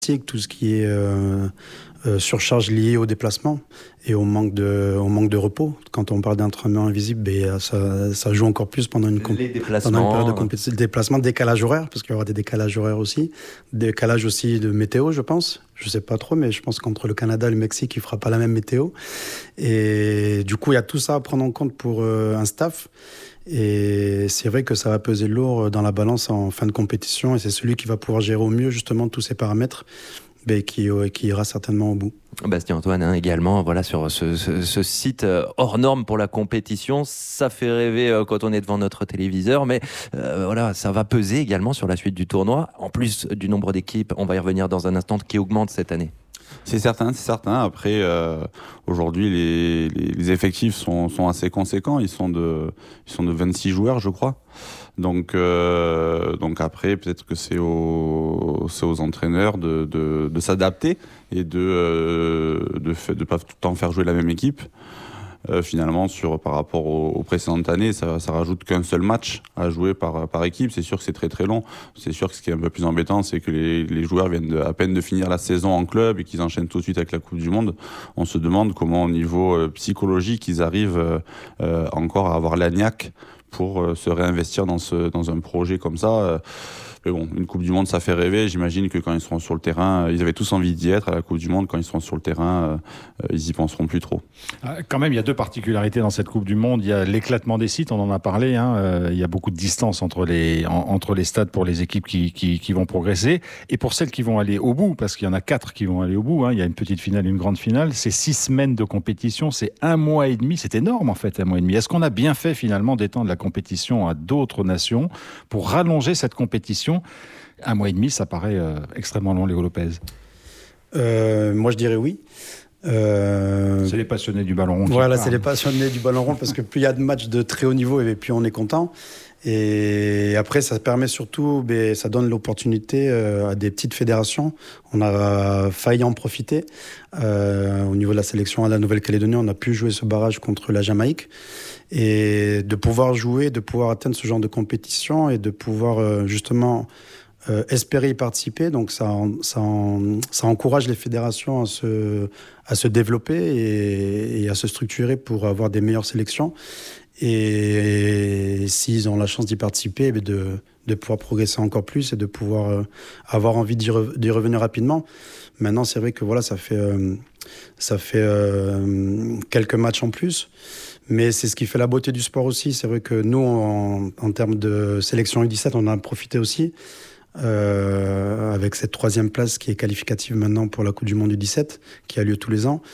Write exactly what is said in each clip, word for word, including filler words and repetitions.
tout ce qui est euh, euh, surcharge liée au déplacement et au manque de, au manque de repos. Quand on parle d'entraînement invisible, ben, ça, ça joue encore plus pendant une, comp- pendant une période de compétition. Déplacement, décalage horaire, parce qu'il y aura des décalages horaires aussi. Décalage aussi de météo, je pense. Je sais pas trop, mais je pense qu'entre le Canada et le Mexique, il fera pas la même météo. Et du coup, il y a tout ça à prendre en compte pour euh, un staff. Et c'est vrai que ça va peser lourd dans la balance en fin de compétition. Et c'est celui qui va pouvoir gérer au mieux justement tous ces paramètres, ben, qui, qui ira certainement au bout. Bastien Antoine, hein, également, voilà, sur ce, ce, ce site euh, hors norme pour la compétition, ça fait rêver euh, quand on est devant notre téléviseur, mais euh, voilà, ça va peser également sur la suite du tournoi, en plus du nombre d'équipes, on va y revenir dans un instant, qui augmente cette année. C'est certain, c'est certain. Après, euh, aujourd'hui, les, les, les effectifs sont, sont assez conséquents. Ils sont de, ils sont de vingt-six joueurs, je crois. Donc, euh, donc après, peut-être que c'est aux, c'est aux entraîneurs de, de, de s'adapter et de euh, de ne de pas tout le temps faire jouer la même équipe. Euh, finalement, sur, par rapport aux, aux précédentes années, ça, ça rajoute qu'un seul match à jouer par, par équipe. C'est sûr que c'est très très long. C'est sûr que ce qui est un peu plus embêtant, c'est que les, les joueurs viennent de, à peine de finir la saison en club et qu'ils enchaînent tout de suite avec la Coupe du Monde. On se demande comment, au niveau euh, psychologique, ils arrivent euh, euh, encore à avoir la niaque pour euh, se réinvestir dans, ce, dans un projet comme ça. Euh, Mais bon, une Coupe du Monde, ça fait rêver. J'imagine que quand ils seront sur le terrain, ils avaient tous envie d'y être à la Coupe du Monde. Quand ils seront sur le terrain, euh, ils y penseront plus trop. Ah, quand même, il y a deux particularités dans cette Coupe du Monde. Il y a l'éclatement des sites, on en a parlé. Hein. Euh, il y a beaucoup de distance entre les, en, entre les stades pour les équipes qui, qui, qui vont progresser. Et pour celles qui vont aller au bout, parce qu'il y en a quatre qui vont aller au bout, hein. Il y a une petite finale et une grande finale. C'est six semaines de compétition, c'est un mois et demi. C'est énorme, en fait, un mois et demi. Est-ce qu'on a bien fait, finalement, d'étendre la compétition à d'autres nations pour rallonger cette compétition ? Un mois et demi, ça paraît euh, extrêmement long, Léo Lopez. Euh, moi, je dirais oui. Euh... C'est les passionnés du ballon rond. Voilà, c'est les passionnés du ballon rond, parce que plus il y a de matchs de très haut niveau, et plus on est content. Et après, ça permet surtout, ben, ça donne l'opportunité euh, à des petites fédérations. On a failli en profiter. Euh, au niveau de la sélection à la Nouvelle-Calédonie, on a pu jouer ce barrage contre la Jamaïque. Et de pouvoir jouer, de pouvoir atteindre ce genre de compétition et de pouvoir euh, justement euh, espérer y participer. Donc ça, ça, ça encourage les fédérations à se, à se développer et, et à se structurer pour avoir des meilleures sélections. Et, et s'ils ont la chance d'y participer, de, de pouvoir progresser encore plus et de pouvoir euh, avoir envie d'y, re, d'y revenir rapidement. Maintenant, c'est vrai que voilà, ça fait, euh, ça fait euh, quelques matchs en plus. Mais c'est ce qui fait la beauté du sport aussi. C'est vrai que nous, en, en termes de sélection U dix-sept, on en a profité aussi. Euh, avec cette troisième place qui est qualificative maintenant pour la Coupe du Monde U dix-sept, qui a lieu tous les ans.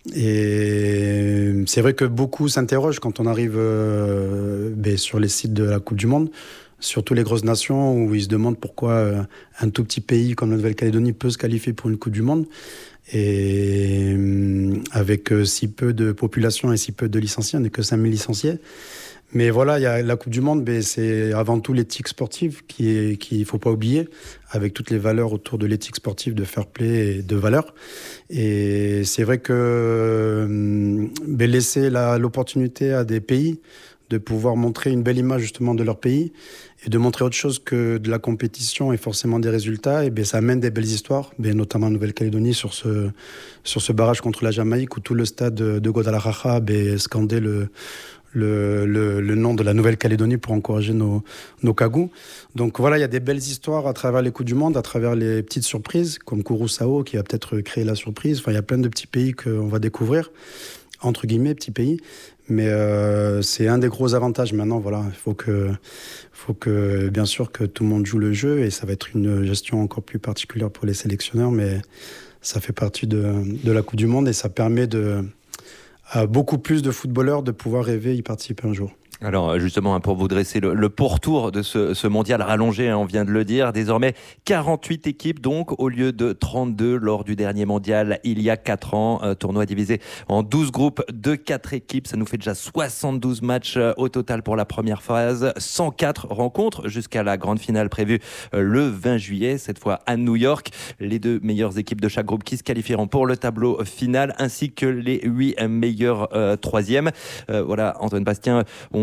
Et c'est vrai que beaucoup s'interrogent quand on arrive euh, ben, sur les sites de la Coupe du Monde, surtout les grosses nations, où ils se demandent pourquoi euh, un tout petit pays comme la Nouvelle-Calédonie peut se qualifier pour une Coupe du Monde. Et euh, avec euh, si peu de population et si peu de licenciés, on n'est que cinq mille licenciés. Mais voilà, il y a la Coupe du Monde, mais c'est avant tout l'éthique sportive qui est, qu'il ne faut pas oublier, avec toutes les valeurs autour de l'éthique sportive, de fair play et de valeurs. Et c'est vrai que euh, ben laisser la, l'opportunité à des pays de pouvoir montrer une belle image justement de leur pays et de montrer autre chose que de la compétition et forcément des résultats, et ben ça amène des belles histoires, ben notamment en Nouvelle-Calédonie sur ce, sur ce barrage contre la Jamaïque où tout le stade de Guadalajara ben, scandait le Le, le, le nom de la Nouvelle-Calédonie pour encourager nos, nos cagous. Donc voilà, il y a des belles histoires à travers les Coupes du Monde, à travers les petites surprises, comme Curaçao qui a peut-être créé la surprise. Enfin, il y a plein de petits pays qu'on va découvrir, entre guillemets, petits pays. Mais euh, c'est un des gros avantages maintenant. Voilà, il faut que, faut que, bien sûr, que tout le monde joue le jeu et ça va être une gestion encore plus particulière pour les sélectionneurs, mais ça fait partie de, de la Coupe du Monde et ça permet de à beaucoup plus de footballeurs de pouvoir rêver y participer un jour. Alors justement, pour vous dresser le, le pourtour de ce, ce mondial rallongé, on vient de le dire, désormais quarante-huit équipes donc au lieu de trente-deux lors du dernier mondial il y a quatre ans. Un tournoi divisé en douze groupes de quatre équipes, ça nous fait déjà soixante-douze matchs au total pour la première phase, cent quatre rencontres jusqu'à la grande finale prévue le vingt juillet, cette fois à New York. Les deux meilleures équipes de chaque groupe qui se qualifieront pour le tableau final ainsi que les huit meilleurs euh, troisièmes. Euh, voilà, Antoine Bastien, on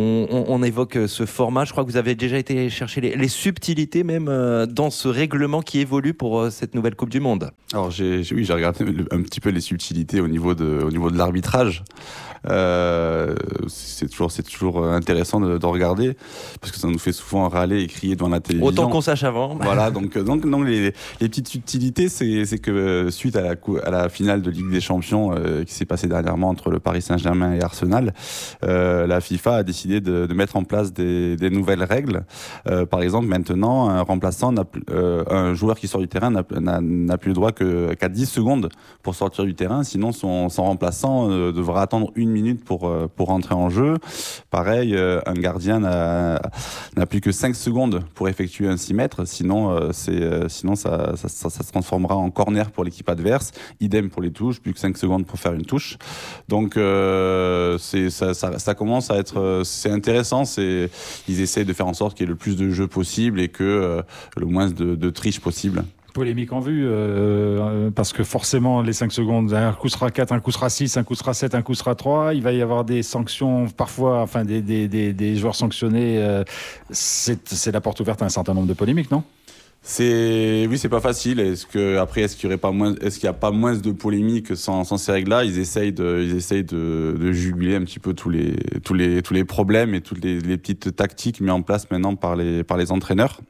on, on, on évoque ce format. Je crois que vous avez déjà été chercher les, les subtilités même euh, dans ce règlement qui évolue pour euh, cette nouvelle Coupe du Monde. Alors j'ai, j'ai, oui, j'ai regardé un petit peu les subtilités au niveau de, au niveau de l'arbitrage. Euh, c'est toujours, c'est toujours intéressant de, de regarder parce que ça nous fait souvent râler et crier devant la télévision. Autant qu'on sache avant. Voilà, donc, donc, donc les, les petites subtilités, c'est, c'est que suite à la, à la finale de Ligue des Champions euh, qui s'est passée dernièrement entre le Paris Saint-Germain et Arsenal, euh, la FIFA a décidé de, de mettre en place des, des nouvelles règles. Euh, par exemple, maintenant, un remplaçant, n'a, euh, un joueur qui sort du terrain n'a, n'a, n'a plus le droit que, qu'à dix secondes pour sortir du terrain, sinon son, son remplaçant euh, devra attendre une minutes pour, pour rentrer en jeu. Pareil, euh, un gardien n'a, n'a plus que cinq secondes pour effectuer un six mètres, sinon, euh, c'est, euh, sinon ça, ça, ça, ça se transformera en corner pour l'équipe adverse. Idem pour les touches, plus que cinq secondes pour faire une touche. Donc euh, c'est, ça, ça, ça commence à être c'est intéressant, c'est, ils essayent de faire en sorte qu'il y ait le plus de jeux possible et que euh, le moins de, de triche possible. Polémique en vue, euh, parce que forcément les cinq secondes, un coup sera quatre, un coup sera six, un coup sera sept, un coup sera trois, il va y avoir des sanctions parfois, enfin des, des, des, des joueurs sanctionnés, euh, c'est, c'est la porte ouverte à un certain nombre de polémiques, non ? C'est oui, c'est pas facile. Est-ce que après, est-ce qu'il y aurait pas moins, est-ce qu'il y a pas moins de polémiques sans, sans ces règles-là ? Ils essayent de, ils essayent de, de juguler un petit peu tous les, tous les, tous les problèmes et toutes les, les petites tactiques mises en place maintenant par les, par les entraîneurs.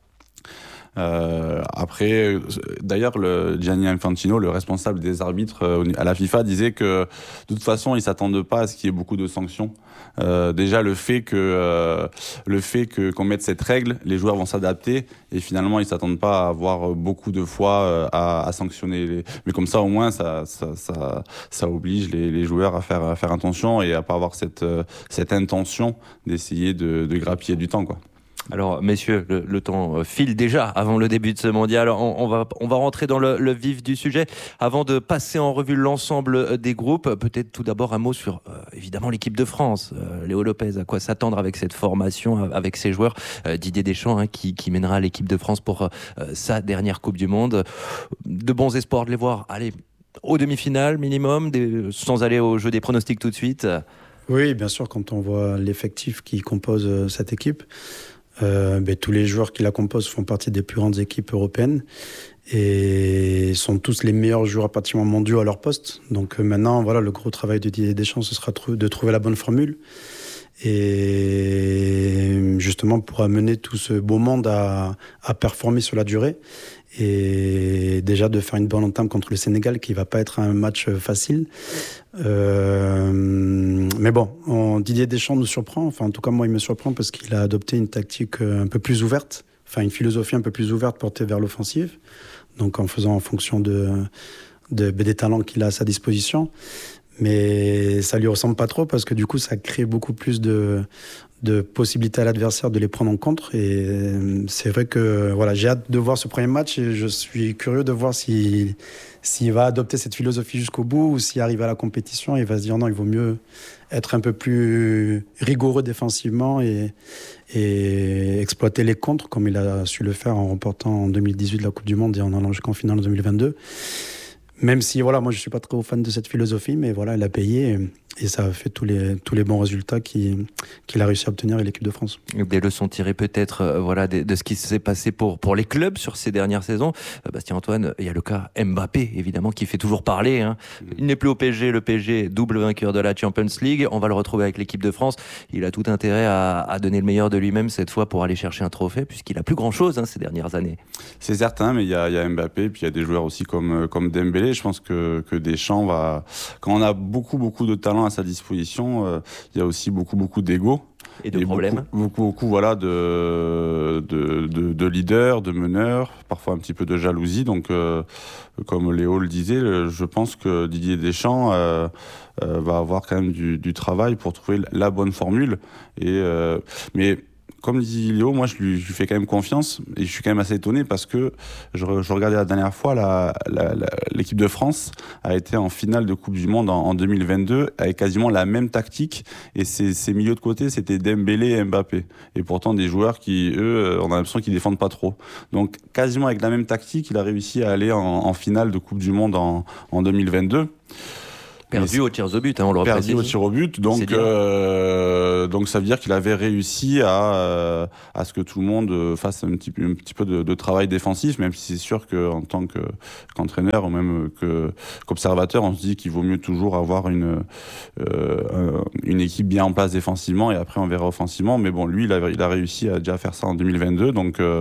Euh, après, d'ailleurs, le Gianni Infantino, le responsable des arbitres euh, à la FIFA, disait que de toute façon, ils s'attendent pas à ce qu'il y ait beaucoup de sanctions. Euh, déjà, le fait que euh, le fait que qu'on mette cette règle, les joueurs vont s'adapter et finalement, ils s'attendent pas à avoir beaucoup de fois euh, à, à sanctionner. Les... Mais comme ça, au moins, ça ça ça, ça oblige les, les joueurs à faire à faire attention et à pas avoir cette euh, cette intention d'essayer de, de grappiller du temps, quoi. Alors, messieurs, le, le temps file déjà avant le début de ce mondial. On, on, va, on va rentrer dans le, le vif du sujet. Avant de passer en revue l'ensemble des groupes, peut-être tout d'abord un mot sur, euh, évidemment, l'équipe de France. Euh, Léo Lopez, à quoi s'attendre avec cette formation, avec ses joueurs. Euh, Didier Deschamps, hein, qui, qui mènera l'équipe de France pour euh, sa dernière Coupe du Monde. De bons espoirs de les voir, allez, aux demi-finales minimum, des, sans aller au jeu des pronostics tout de suite. Oui, bien sûr, quand on voit l'effectif qui compose cette équipe, Euh, ben, tous les joueurs qui la composent font partie des plus grandes équipes européennes et sont tous les meilleurs joueurs pratiquement mondiaux à leur poste. Donc euh, maintenant, voilà, le gros travail de Didier Deschamps, ce sera tr- de trouver la bonne formule et justement pour amener tout ce beau monde à, à performer sur la durée et déjà de faire une bonne entame contre le Sénégal qui va pas être un match facile. Euh, mais bon, on, Didier Deschamps nous surprend, enfin en tout cas moi il me surprend parce qu'il a adopté une tactique un peu plus ouverte, enfin une philosophie un peu plus ouverte portée vers l'offensive, donc en faisant en fonction de, de, des talents qu'il a à sa disposition. Mais ça lui ressemble pas trop parce que du coup ça crée beaucoup plus de, de possibilités à l'adversaire de les prendre en compte et c'est vrai que voilà, j'ai hâte de voir ce premier match et je suis curieux de voir si, s'il va adopter cette philosophie jusqu'au bout ou s'il arrive à la compétition et il va se dire non, il vaut mieux être un peu plus rigoureux défensivement et, et exploiter les contres comme il a su le faire en remportant en deux mille dix-huit la Coupe du Monde et en allant jusqu'en finale en deux mille vingt-deux. Même si, voilà, moi je suis pas très fan de cette philosophie, mais voilà, elle a payé et, et ça a fait tous les, tous les bons résultats qu'il, qu'il a réussi à obtenir avec l'équipe de France. Des leçons tirées peut-être euh, voilà, de, de ce qui s'est passé pour, pour les clubs sur ces dernières saisons. Euh, Bastien-Antoine, il y a le cas Mbappé, évidemment, qui fait toujours parler. Hein. Il n'est plus au P S G, le P S G double vainqueur de la Champions League. On va le retrouver avec l'équipe de France. Il a tout intérêt à, à donner le meilleur de lui-même cette fois pour aller chercher un trophée, puisqu'il a plus grand-chose hein, ces dernières années. C'est certain, mais il y a, il y a Mbappé, puis il y a des joueurs aussi comme, comme Dembélé. Je pense que, que Deschamps va... Quand on a beaucoup, beaucoup de talent à sa disposition, euh, il y a aussi beaucoup, beaucoup d'ego. Et de et problèmes. Beaucoup, beaucoup, beaucoup voilà, de, de, de, de leaders, de meneurs, parfois un petit peu de jalousie. Donc, euh, comme Léo le disait, je pense que Didier Deschamps euh, euh, va avoir quand même du, du travail pour trouver la bonne formule. Et, euh, mais... Comme dit Léo, moi je lui, je lui fais quand même confiance et je suis quand même assez étonné parce que je, je regardais la dernière fois, la, la, la, l'équipe de France a été en finale de Coupe du Monde en, en deux mille vingt-deux avec quasiment la même tactique et ses, ses milieux de côté c'était Dembélé et Mbappé. Et pourtant des joueurs qui, eux, on a l'impression qu'ils défendent pas trop. Donc quasiment avec la même tactique, il a réussi à aller en, en finale de Coupe du Monde en, en deux mille vingt-deux. Perdu au tir au but, hein, on le Perdu reprécise. au tir au but, donc, euh, donc ça veut dire qu'il avait réussi à, euh, à ce que tout le monde fasse un petit, un petit peu de, de travail défensif, même si c'est sûr qu'en tant que, qu'entraîneur ou même que, qu'observateur, on se dit qu'il vaut mieux toujours avoir une, euh, une équipe bien en place défensivement et après on verra offensivement. Mais bon, lui, il a, il a réussi à déjà faire ça en deux mille vingt-deux, donc, euh,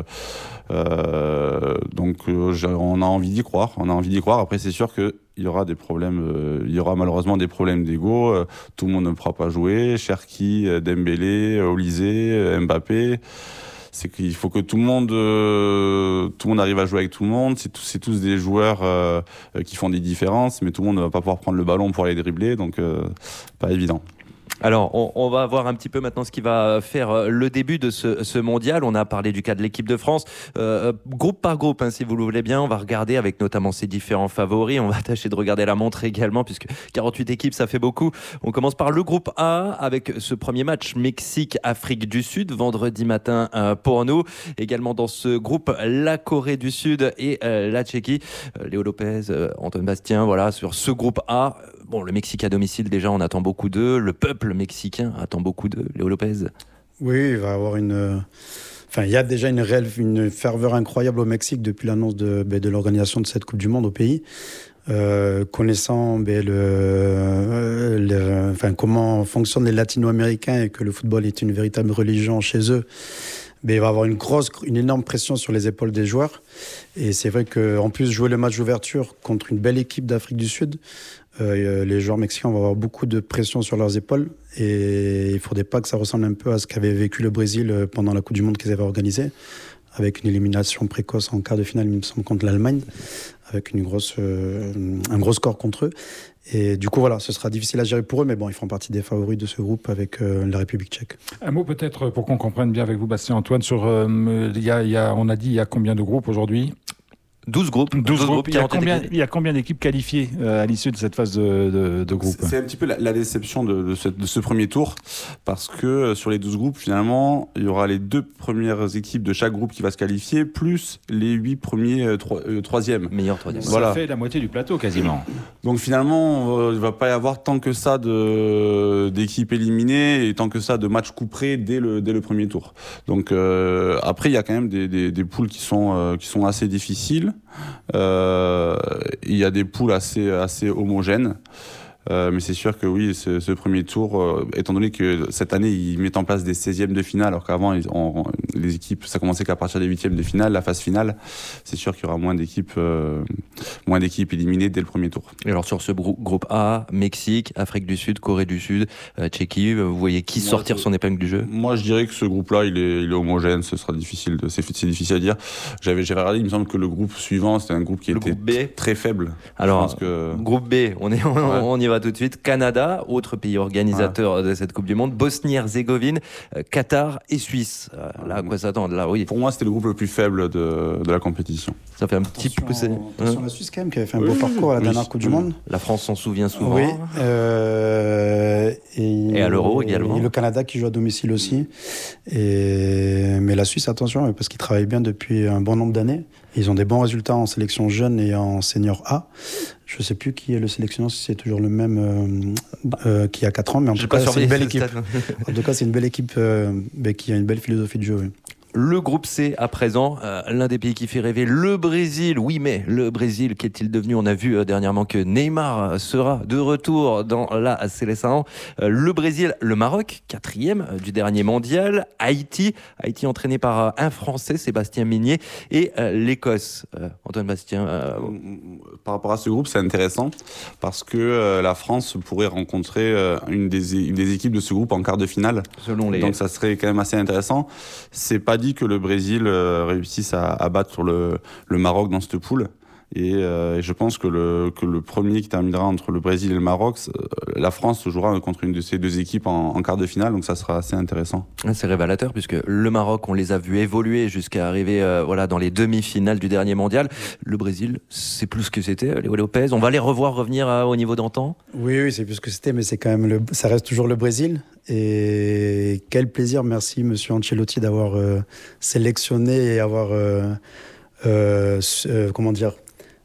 euh, donc euh, on a envie d'y croire. On a envie d'y croire. Après, c'est sûr que il y aura des problèmes, euh, il y aura malheureusement des problèmes d'ego. Euh, tout le monde ne pourra pas jouer. Cherki, euh, Dembélé, Olysée, euh, Mbappé. C'est qu'il faut que tout le monde, euh, tout le monde arrive à jouer avec tout le monde. C'est, tout, c'est tous des joueurs euh, qui font des différences, mais tout le monde ne va pas pouvoir prendre le ballon pour aller dribbler, donc euh, pas évident. Alors, on, on va voir un petit peu maintenant ce qui va faire le début de ce, ce mondial. On a parlé du cas de l'équipe de France. Euh, groupe par groupe, hein, si vous le voulez bien, on va regarder avec notamment ses différents favoris. On va tâcher de regarder la montre également, puisque quarante-huit équipes, ça fait beaucoup. On commence par le groupe A, avec ce premier match Mexique-Afrique du Sud, vendredi matin euh, pour nous. Également dans ce groupe, la Corée du Sud et euh, la Tchéquie. Euh, Léo Lopez, euh, Antoine Bastien, voilà, sur ce groupe A. Bon, le Mexique à domicile, déjà, on attend beaucoup d'eux. Le peuple mexicain attend beaucoup d'eux. Léo Lopez. Oui, il va avoir une... Enfin, il y a déjà une réelle une ferveur incroyable au Mexique depuis l'annonce de, de l'organisation de cette Coupe du Monde au pays. Euh, connaissant ben, le, le, enfin, comment fonctionnent les latino-américains et que le football est une véritable religion chez eux, ben, il va y avoir une grosse, une énorme pression sur les épaules des joueurs. Et c'est vrai qu'en plus, jouer le match d'ouverture contre une belle équipe d'Afrique du Sud, euh, les joueurs mexicains vont avoir beaucoup de pression sur leurs épaules. Et il ne faudrait pas que ça ressemble un peu à ce qu'avait vécu le Brésil pendant la Coupe du Monde qu'ils avaient organisée, avec une élimination précoce en quart de finale, il me semble, contre l'Allemagne, avec une grosse, euh, un gros score contre eux. Et du coup, voilà, ce sera difficile à gérer pour eux, mais bon, ils font partie des favoris de ce groupe avec euh, la République tchèque. Un mot peut-être pour qu'on comprenne bien avec vous, Bastien Antoine, sur, euh, y a, y a, on a dit, il y a combien de groupes aujourd'hui ? douze groupes. douze, douze groupes. Il y a combien, il y a combien d'équipes qualifiées euh, à l'issue de cette phase de, de, de groupe ? C'est un petit peu la, la déception de, de, ce, de ce premier tour, parce que euh, sur les douze groupes, finalement, il y aura les deux premières équipes de chaque groupe qui va se qualifier, plus les huit premiers euh, tro- euh, troisièmes. Meilleur troisième. Ça voilà. fait la moitié du plateau quasiment. Donc finalement, il ne va pas y avoir tant que ça de, d'équipes éliminées et tant que ça de matchs couperés dès le, dès le premier tour. Donc euh, après, il y a quand même des, des, des poules qui sont, euh, qui sont assez difficiles. Euh, il y a des poules assez, assez homogènes. Euh, mais c'est sûr que oui, ce, ce premier tour, euh, étant donné que cette année, ils mettent en place des seizièmes de finale, alors qu'avant, ils, on, les équipes, ça commençait qu'à partir des huitièmes de finale, la phase finale, c'est sûr qu'il y aura moins d'équipes, euh, moins d'équipes éliminées dès le premier tour. Et alors sur ce grou- groupe A, Mexique, Afrique du Sud, Corée du Sud, euh, Tchéquie, vous voyez qui Moi, sortir je, son épingle du jeu ? Moi, je dirais que ce groupe-là, il est, il est homogène, ce sera difficile, de, c'est, c'est difficile à dire. J'avais, j'avais regardé, il me semble que le groupe suivant, c'était un groupe qui le était groupe B. très faible. Alors, que... groupe B, on, est, on, ouais. on y va tout de suite. Canada, autre pays organisateur ouais. de cette Coupe du Monde, Bosnie-Herzégovine, euh, Qatar et Suisse. Euh, là, à quoi s'attendre là, oui. Pour moi, c'était le groupe le plus faible de, de la compétition. Ça fait un petit attention, peu... C'est... Attention hein la Suisse quand même, qui avait fait un beau oui, parcours à la oui, dernière Coupe oui. du Monde. La France s'en souvient souvent. Oui. Euh, et, et à l'Euro également. Et le Canada qui joue à domicile aussi. Et, mais la Suisse, attention, parce qu'ils travaillent bien depuis un bon nombre d'années. Ils ont des bons résultats en sélection jeune et en senior A. Je ne sais plus qui est le sélectionneur, si c'est toujours le même euh, euh, qui a quatre ans, mais en tout cas, c'est une belle équipe. En tout cas, c'est une belle équipe euh, qui a une belle philosophie de jeu. Oui. Le groupe C à présent, euh, l'un des pays qui fait rêver, le Brésil. Oui, mais le Brésil, qu'est-il devenu ? On a vu euh, dernièrement que Neymar sera de retour dans la Seleção. Euh, le Brésil, le Maroc, quatrième euh, du dernier mondial. Haïti, Haïti entraîné par euh, un Français, Sébastien Migné, et euh, l'Écosse. Euh, Antoine Bastien. Euh... Par rapport à ce groupe, c'est intéressant parce que euh, la France pourrait rencontrer euh, une, des, une des équipes de ce groupe en quart de finale. Selon les... Donc ça serait quand même assez intéressant. C'est pas dit que le Brésil euh, réussisse à, à battre le, le Maroc dans cette poule. Et, euh, et je pense que le, que le premier qui terminera entre le Brésil et le Maroc, euh, la France jouera contre une de ces deux équipes en, en quart de finale, donc ça sera assez intéressant. C'est révélateur, puisque le Maroc, on les a vus évoluer jusqu'à arriver euh, voilà, dans les demi-finales du dernier mondial. Le Brésil, c'est plus ce que c'était, Léo Lopez. On va les revoir revenir à, au niveau d'antan ? Oui, oui, c'est plus ce que c'était, mais c'est quand même le, ça reste toujours le Brésil. Et quel plaisir, merci Monsieur Ancelotti d'avoir euh, sélectionné et avoir, euh, euh, euh, comment dire,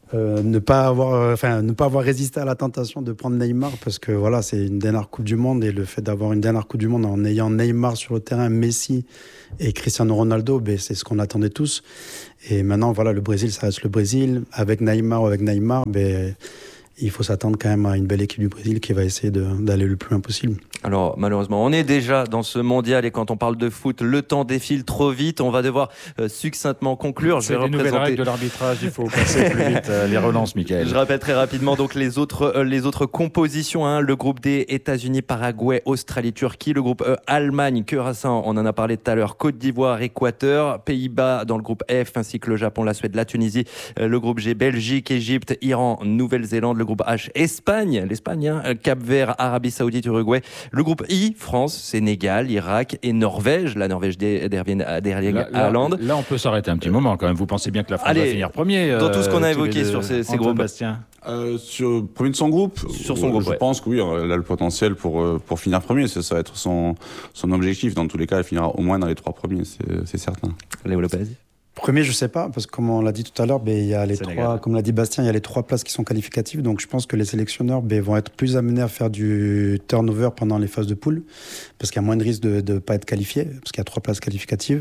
euh, ne pas avoir, enfin, ne pas avoir résisté à la tentation de prendre Neymar parce que voilà, c'est une dernière Coupe du Monde et le fait d'avoir une dernière Coupe du Monde en ayant Neymar sur le terrain, Messi et Cristiano Ronaldo, ben, c'est ce qu'on attendait tous. Et maintenant, voilà, le Brésil, ça reste le Brésil. Avec Neymar ou avec Neymar, ben, il faut s'attendre quand même à une belle équipe du Brésil qui va essayer de, d'aller le plus loin possible. Alors malheureusement, on est déjà dans ce mondial et quand on parle de foot, le temps défile trop vite. On va devoir euh, succinctement conclure. C'est Je vais les nouvelles règles de l'arbitrage, il faut passer plus vite euh, les relances, Mickaël. Je rappelle très rapidement donc les autres, euh, les autres compositions. Hein, le groupe D, États-Unis, Paraguay, Australie, Turquie. Le groupe E, Allemagne, Curaçao, on en a parlé tout à l'heure, Côte d'Ivoire, Équateur, Pays-Bas dans le groupe F, ainsi que le Japon, la Suède, la Tunisie. Euh, le groupe G, Belgique, Égypte, Iran, Nouvelle-Zélande. Le groupe H, Espagne, l'Espagne, hein, Cap-Vert, Arabie Saoudite, Uruguay. Le groupe I, France, Sénégal, Irak et Norvège. La Norvège d'Erling Haaland. Là, là, on peut s'arrêter un petit moment quand même. Vous pensez bien que la France Allez, va finir premier dans tout ce qu'on a euh, évoqué sur ces, ces groupes. Bastien. Euh, sur premier de son groupe, sur son euh, groupe, je ouais. pense que oui, elle a le potentiel pour euh, pour finir premier. Ça, ça va être son son objectif. Dans tous les cas, elle finira au moins dans les trois premiers, c'est c'est certain. Léo Lopez. Premier, je sais pas, parce que comme on l'a dit tout à l'heure, ben, il y a les Sénégal. trois, comme l'a dit Bastien, il y a les trois places qui sont qualificatives. Donc je pense que les sélectionneurs ben, vont être plus amenés à faire du turnover pendant les phases de poule, parce qu'il y a moins de risques de ne pas être qualifié, parce qu'il y a trois places qualificatives.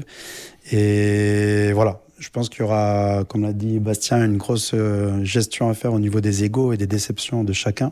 Et voilà, je pense qu'il y aura, comme l'a dit Bastien, une grosse euh, gestion à faire au niveau des égos et des déceptions de chacun.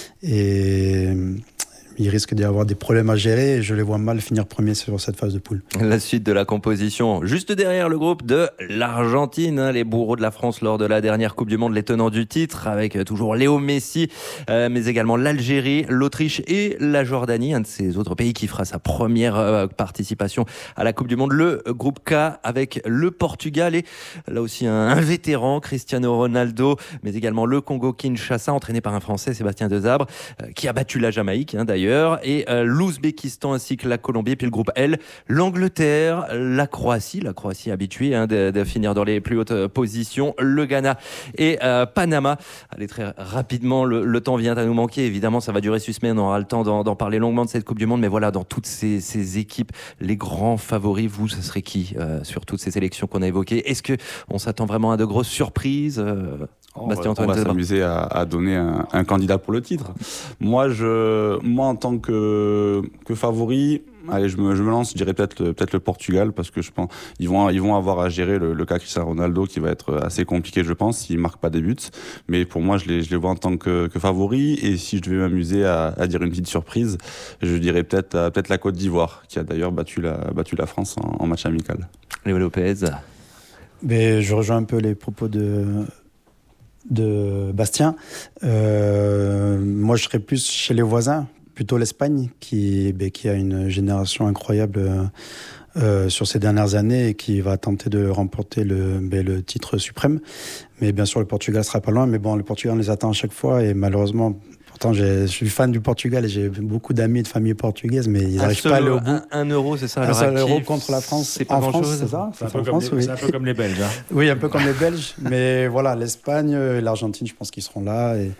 Et il risque d'y avoir des problèmes à gérer et je les vois mal finir premier sur cette phase de poule. La suite de la composition, juste derrière le groupe de l'Argentine, hein, les bourreaux de la France lors de la dernière Coupe du Monde, les tenants du titre, avec toujours Léo Messi, euh, mais également l'Algérie, l'Autriche et la Jordanie, un de ces autres pays qui fera sa première euh, participation à la Coupe du Monde. Le groupe K avec le Portugal et là aussi un, un vétéran, Cristiano Ronaldo, mais également le Congo-Kinshasa, entraîné par un Français, Sébastien Desabre, euh, qui a battu la Jamaïque hein, d'ailleurs. Et euh, l'Ouzbékistan ainsi que la Colombie. Et puis le groupe L, l'Angleterre, la Croatie, la Croatie habituée hein, de, de finir dans les plus hautes positions, le Ghana et euh, Panama. Allez, très rapidement, le, le temps vient à nous manquer. Évidemment, ça va durer six semaines, on aura le temps d'en, d'en parler longuement de cette Coupe du Monde. Mais voilà, dans toutes ces, ces équipes, les grands favoris, vous, ce serait qui euh, sur toutes ces sélections qu'on a évoquées? Est-ce qu'on s'attend vraiment à de grosses surprises euh, On Bastien va, on Antoine va s'amuser à, à donner un, un candidat pour le titre. Moi, je, moi en tant que, que favori, allez, je me, je me lance, je dirais peut-être le, peut-être le Portugal, parce que je pense ils vont, ils vont avoir à gérer le, le cas Cristiano Ronaldo, qui va être assez compliqué, je pense, s'il marque pas des buts. Mais pour moi, je les, je les vois en tant que, que favori. Et si je devais m'amuser à, à dire une petite surprise, je dirais peut-être, peut-être la Côte d'Ivoire, qui a d'ailleurs battu la, battu la France en, en match amical. Léo Lopez. Mais je rejoins un peu les propos de de Bastien. Euh, moi, je serais plus chez les voisins, plutôt l'Espagne, qui, ben, qui a une génération incroyable euh, euh, sur ces dernières années et qui va tenter de remporter le, ben, le titre suprême. Mais bien sûr, le Portugal sera pas loin. Mais bon, le Portugal, on les attend à chaque fois et malheureusement... Pourtant, j'ai, je suis fan du Portugal et j'ai beaucoup d'amis de famille portugaise, mais ils n'arrivent pas à aller au bout. Un, un euro, c'est ça. Un seul euro contre la France. C'est pas en grand-chose. France, c'est ça. C'est un, c'est peu France, les, oui. c'est un peu comme les Belges. Hein. Oui, un peu comme les Belges. Mais voilà, l'Espagne et l'Argentine, je pense qu'ils seront là. Et,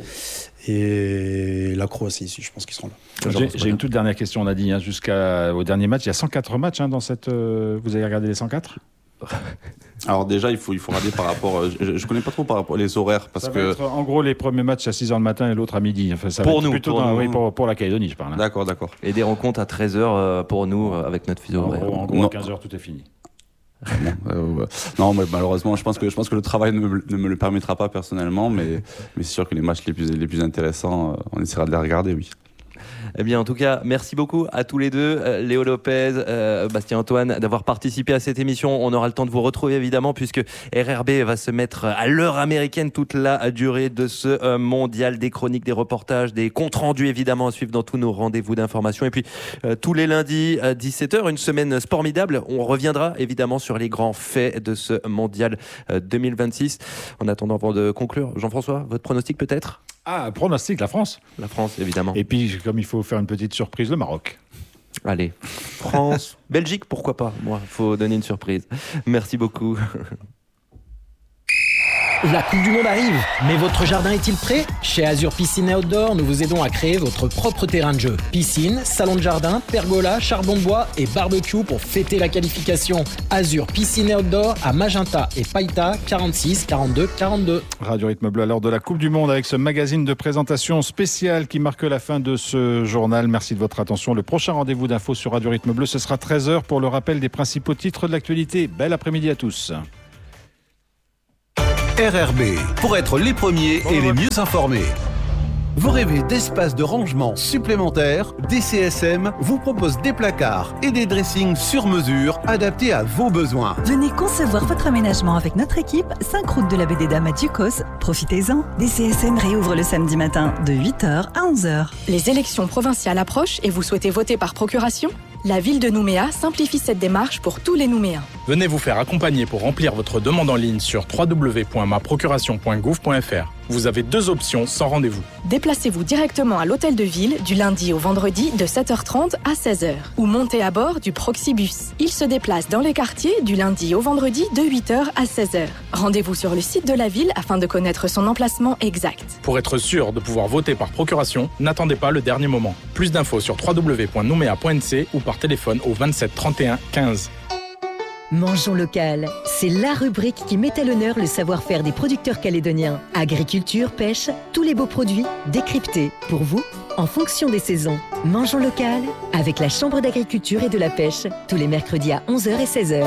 et la Croatie, je pense qu'ils seront là. J'ai, j'ai une toute dernière question. On a dit hein, jusqu'au dernier match. Il y a cent quatre matchs hein, dans cette. Euh, vous avez regardé les cent quatre? Alors déjà, il faut, il faut regarder par rapport... Je ne connais pas trop par rapport aux horaires, parce ça que... va être, en gros, les premiers matchs à six heures le matin et l'autre à midi. Enfin, ça pour va être nous, plutôt pour, dans, nous. Oui, pour, pour la Calédonie, je parle. Hein. D'accord, d'accord. Et des rencontres à treize heures pour nous, avec notre fuseau En horaire. gros, en gros à quinze heures, tout est fini. Bon, euh, non, mais malheureusement, je pense que je pense que le travail ne me, ne me le permettra pas personnellement, mais mais c'est sûr que les matchs les plus les plus intéressants, euh, on essaiera de les regarder, oui. Eh bien, en tout cas, merci beaucoup à tous les deux, euh, Léo Lopez, euh, Bastien Antoine, d'avoir participé à cette émission. On aura le temps de vous retrouver, évidemment, puisque R R B va se mettre à l'heure américaine toute la durée de ce euh, mondial, des chroniques, des reportages, des comptes rendus, évidemment, à suivre dans tous nos rendez-vous d'information. Et puis, euh, tous les lundis à dix-sept heures, une semaine formidable. On reviendra, évidemment, sur les grands faits de ce mondial euh, deux mille vingt-six. En attendant, avant de conclure, Jean-François, votre pronostic peut-être ? Ah, pronostic, la France. La France, évidemment. Et puis, comme il faut faire une petite surprise, le Maroc. Allez, France, Belgique, pourquoi pas ? Moi, il faut donner une surprise. Merci beaucoup. La Coupe du Monde arrive, mais votre jardin est-il prêt ? Chez Azure Piscine et Outdoor, nous vous aidons à créer votre propre terrain de jeu. Piscine, salon de jardin, pergola, charbon de bois et barbecue pour fêter la qualification. Azure Piscine et Outdoor à Magenta et Païta, quarante-six quarante-deux quarante-deux. Radio Rythme Bleu à l'heure de la Coupe du Monde avec ce magazine de présentation spécial qui marque la fin de ce journal. Merci de votre attention. Le prochain rendez-vous d'infos sur Radio Rythme Bleu, ce sera treize heures pour le rappel des principaux titres de l'actualité. Bel après-midi à tous. R R B, pour être les premiers et les mieux informés. Vous rêvez d'espace de rangement supplémentaires ? D C S M vous propose des placards et des dressings sur mesure adaptés à vos besoins. Venez concevoir votre aménagement avec notre équipe, cinq route de la Baie des Dames à Ducos. Profitez-en. D C S M réouvre le samedi matin de huit heures à onze heures. Les élections provinciales approchent et vous souhaitez voter par procuration ? La ville de Nouméa simplifie cette démarche pour tous les Nouméens. Venez vous faire accompagner pour remplir votre demande en ligne sur w w w point ma procuration point gouv point f r. Vous avez deux options sans rendez-vous. Déplacez-vous directement à l'hôtel de ville du lundi au vendredi de sept heures trente à seize heures ou montez à bord du Proxibus. Il se déplace dans les quartiers du lundi au vendredi de huit heures à seize heures. Rendez-vous sur le site de la ville afin de connaître son emplacement exact. Pour être sûr de pouvoir voter par procuration, n'attendez pas le dernier moment. Plus d'infos sur w w w point nouméa point n c ou par téléphone au vingt-sept trente et un quinze. Mangeons local, c'est la rubrique qui met à l'honneur le savoir-faire des producteurs calédoniens. Agriculture, pêche, tous les beaux produits décryptés pour vous en fonction des saisons. Mangeons local avec la Chambre d'agriculture et de la pêche tous les mercredis à onze heures et seize heures.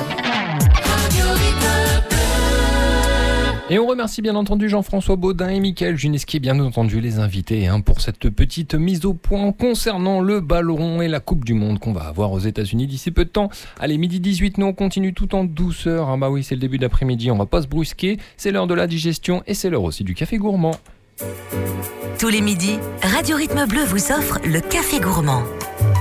Et on remercie bien entendu Jean-François Baudin et Mickaël Juneski, bien entendu les invités hein, pour cette petite mise au point concernant le ballon et la Coupe du Monde qu'on va avoir aux États-Unis d'ici peu de temps. Allez, midi dix-huit, nous on continue tout en douceur. Ah bah oui, c'est le début d'après-midi, on va pas se brusquer. C'est l'heure de la digestion et c'est l'heure aussi du café gourmand. Tous les midis, Radio Rythme Bleu vous offre le café gourmand.